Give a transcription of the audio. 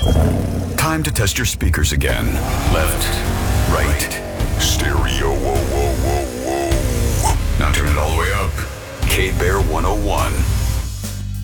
Time to test your speakers again. Left, right, stereo. Whoa, whoa, whoa, whoa. Now turn it all the way up. K-Bear 101.